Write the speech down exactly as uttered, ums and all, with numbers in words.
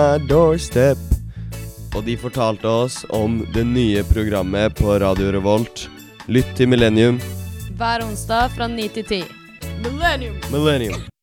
Doorstep. Og de fortalte oss om det nye programmet på Radio Revolt. Lytt til Millennium. Hver onsdag fra ni til ti. Millennium. Millennium.